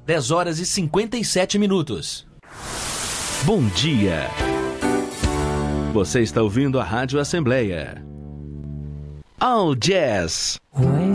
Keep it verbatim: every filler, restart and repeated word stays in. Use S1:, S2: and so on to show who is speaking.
S1: dez horas e cinquenta e sete minutos.
S2: Bom dia. Você está ouvindo a Rádio Assembleia. All Jazz.